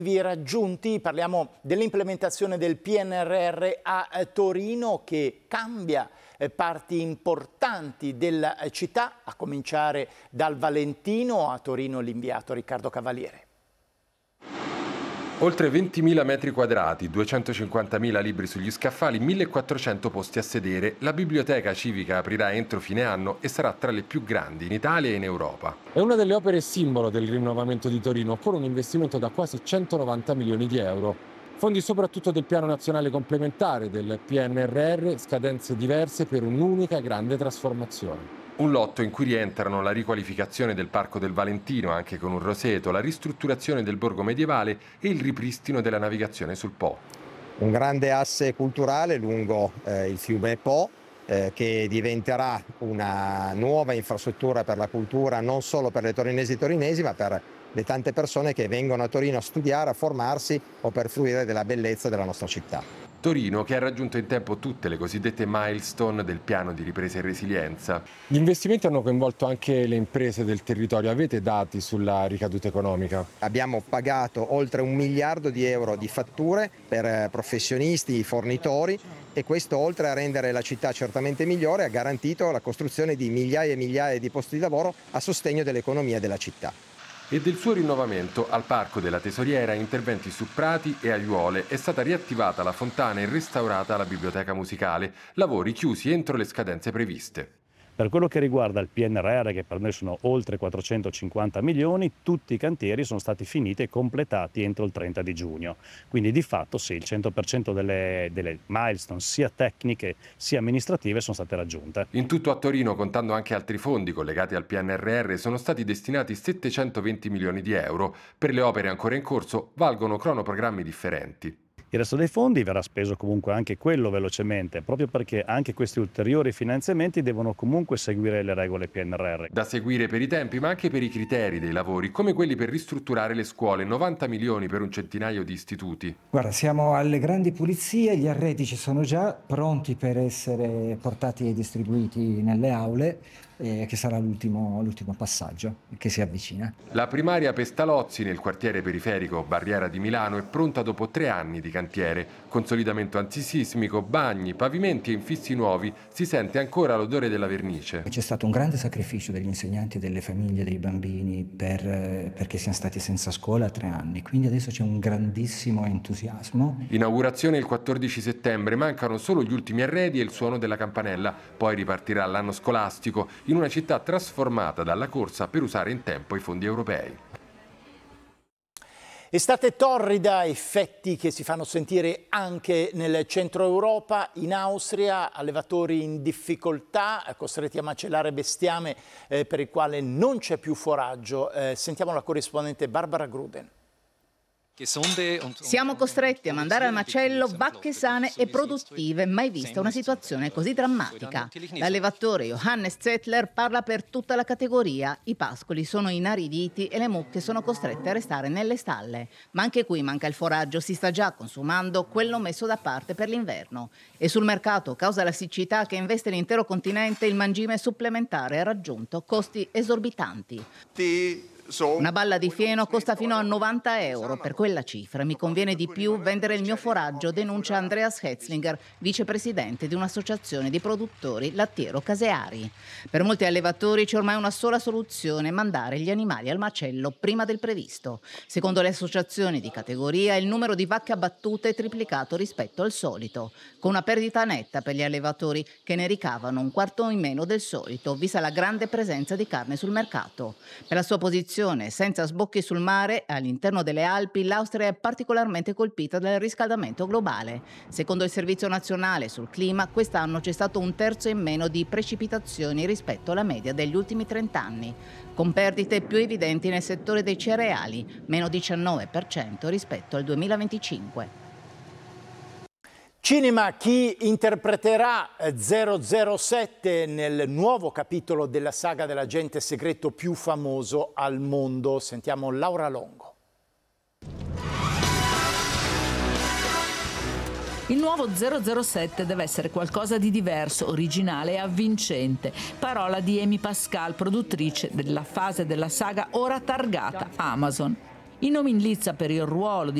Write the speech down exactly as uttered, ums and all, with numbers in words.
raggiunti, parliamo dell'implementazione del P N R R a Torino che cambia parti importanti della città, a cominciare dal Valentino. A Torino l'inviato Riccardo Cavaliere. Oltre ventimila metri quadrati, duecentocinquantamila libri sugli scaffali, millequattrocento posti a sedere. La biblioteca civica aprirà entro fine anno e sarà tra le più grandi in Italia e in Europa. È una delle opere simbolo del rinnovamento di Torino, con un investimento da quasi centonovanta milioni di euro. Fondi soprattutto del Piano Nazionale Complementare, del P N R R, scadenze diverse per un'unica grande trasformazione. Un lotto in cui rientrano la riqualificazione del Parco del Valentino, anche con un roseto, la ristrutturazione del borgo medievale e il ripristino della navigazione sul Po. Un grande asse culturale lungo eh, il fiume Po, eh, che diventerà una nuova infrastruttura per la cultura non solo per le torinesi e torinesi, ma per le tante persone che vengono a Torino a studiare, a formarsi o per fruire della bellezza della nostra città. Torino che ha raggiunto in tempo tutte le cosiddette milestone del piano di ripresa e resilienza. Gli investimenti hanno coinvolto anche le imprese del territorio. Avete dati sulla ricaduta economica? Abbiamo pagato oltre un miliardo di euro di fatture per professionisti, fornitori, e questo, oltre a rendere la città certamente migliore, ha garantito la costruzione di migliaia e migliaia di posti di lavoro a sostegno dell'economia della città. E del suo rinnovamento al Parco della Tesoriera, interventi su prati e aiuole, è stata riattivata la fontana e restaurata la biblioteca musicale, lavori chiusi entro le scadenze previste. Per quello che riguarda il P N R R, che per noi sono oltre quattrocentocinquanta milioni, tutti i cantieri sono stati finiti e completati entro il trenta di giugno. Quindi di fatto sì, il cento per cento delle, delle milestone sia tecniche sia amministrative sono state raggiunte. In tutto a Torino, contando anche altri fondi collegati al P N R R, sono stati destinati settecentoventi milioni di euro. Per le opere ancora in corso valgono cronoprogrammi differenti. Il resto dei fondi verrà speso comunque anche quello velocemente, proprio perché anche questi ulteriori finanziamenti devono comunque seguire le regole P N R R. Da seguire per i tempi, ma anche per i criteri dei lavori, come quelli per ristrutturare le scuole, novanta milioni per un centinaio di istituti. Guarda, siamo alle grandi pulizie, gli arredi ci sono già, pronti per essere portati e distribuiti nelle aule, eh, che sarà l'ultimo, l'ultimo passaggio che si avvicina. La primaria Pestalozzi nel quartiere periferico Barriera di Milano è pronta dopo tre anni di cantiere. Consolidamento antisismico, bagni, pavimenti e infissi nuovi. Si sente ancora l'odore della vernice. C'è stato un grande sacrificio degli insegnanti e delle famiglie dei bambini per, perché siamo stati senza scuola tre anni, quindi adesso c'è un grandissimo entusiasmo. Inaugurazione il quattordici settembre, mancano solo gli ultimi arredi e il suono della campanella, poi ripartirà l'anno scolastico in una città trasformata dalla corsa per usare in tempo i fondi europei. Estate torrida, effetti che si fanno sentire anche nel centro Europa. In Austria, allevatori in difficoltà, costretti a macellare bestiame eh, per il quale non c'è più foraggio. Eh, sentiamo la corrispondente Barbara Gruden. Siamo costretti a mandare al macello vacche sane e produttive, mai vista una situazione così drammatica. L'allevatore Johannes Zettler parla per tutta la categoria. I pascoli sono inariditi e le mucche sono costrette a restare nelle stalle. Ma anche qui manca il foraggio, si sta già consumando quello messo da parte per l'inverno. E sul mercato, causa la siccità che investe l'intero continente, il mangime supplementare ha raggiunto costi esorbitanti. Una balla di fieno costa fino a novanta euro. Per quella cifra mi conviene di più vendere il mio foraggio, denuncia Andreas Hetzlinger, vicepresidente di un'associazione di produttori lattiero-caseari. Per molti allevatori c'è ormai una sola soluzione: mandare gli animali al macello prima del previsto. Secondo le associazioni di categoria, il numero di vacche abbattute è triplicato rispetto al solito, con una perdita netta per gli allevatori che ne ricavano un quarto in meno del solito, vista la grande presenza di carne sul mercato. Per la sua posizione senza sbocchi sul mare, all'interno delle Alpi, l'Austria è particolarmente colpita dal riscaldamento globale. Secondo il Servizio Nazionale sul Clima, quest'anno c'è stato un terzo in meno di precipitazioni rispetto alla media degli ultimi trent'anni, con perdite più evidenti nel settore dei cereali, meno diciannove per cento rispetto al duemilaventicinque. Cinema, chi interpreterà zero zero sette nel nuovo capitolo della saga dell'agente segreto più famoso al mondo? Sentiamo Laura Longo. Il nuovo zero zero sette deve essere qualcosa di diverso, originale e avvincente. Parola di Amy Pascal, produttrice della fase della saga ora targata Amazon. I nomi in lizza per il ruolo di